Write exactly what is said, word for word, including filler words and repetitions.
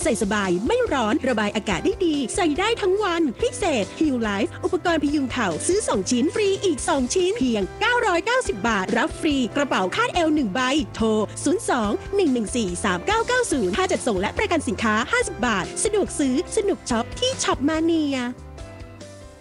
ใส่สบายไม่ร้อนระบายอากาศได้ดีใส่ได้ทั้งวันพิเศษ Heal Life อุปกรณ์พยุงเข่าซื้อสองชิ้นฟรีอีกสองชิ้นเพียงเก้าร้อยเก้าสิบบาทรับฟรีกระเป๋าคาดเอวหนึ่งใบโทรศูนย์ สอง หนึ่ง หนึ่ง สี่ สาม เก้า เก้า ศูนย์ค่าจัดส่งและประกันสินค้าห้าสิบบาทสะดวกซื้อสนุกช็อปที่ช็อปมาเนีย